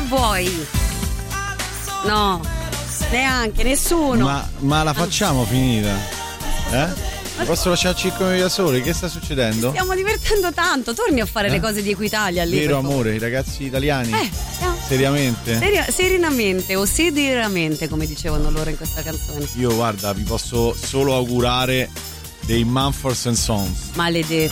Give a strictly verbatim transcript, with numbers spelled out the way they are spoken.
vuoi? No, neanche, nessuno. Ma, ma la facciamo finita? Eh? Posso lasciare cinque minuti da soli? Che sta succedendo? Stiamo divertendo tanto, torni a fare eh? le cose di Equitalia lì. Vero amore, i ragazzi italiani? Eh, no. Seriamente? Seri- serenamente o sediramente, come dicevano loro in questa canzone. Io guarda, vi posso solo augurare dei Mumford and Sons. Maledetto.